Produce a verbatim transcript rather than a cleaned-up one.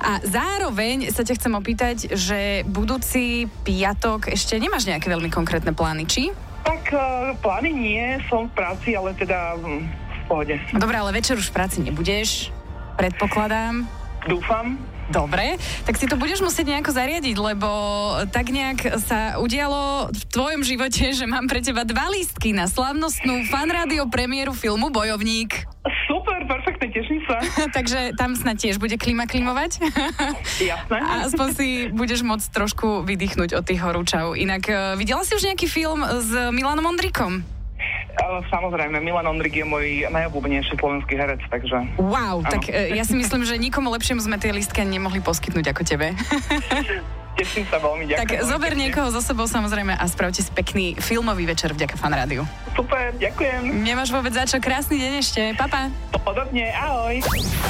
A zároveň sa ťa chcem opýtať, že budúci piatok ešte nemáš nejaké veľmi konkrétne plány, či? Tak uh, plány nie, som v práci, ale teda hm, v pohode. Dobre, ale večer už v práci nebudeš, predpokladám. Dúfam. Dobre, tak si to budeš musieť nejako zariadiť, lebo tak nejak sa udialo v tvojom živote, že mám pre teba dva lístky na slávnostnú fan rádio premiéru filmu Bojovník. Super, perfektne, teším sa. Takže tam snad tiež bude klima klimovať. Jasné. A aspoň si budeš môcť trošku vydýchnuť od tých horúčav. Inak videla si už nejaký film s Milanom Ondríkom? Samozrejme, Milan Ondrík je môj najobľúbenejší slovenský herec, takže... Wow, ano. Tak ja si myslím, že nikomu lepšiemu sme tie lístky nemohli poskytnúť ako tebe. Teším sa veľmi, ďakujem. Tak zober niekoho so sebou samozrejme a spravte si pekný filmový večer vďaka Fan rádiu. Super, ďakujem. Nemáš vôbec za čo, krásny deň ešte, pa pa. Podobne, ahoj.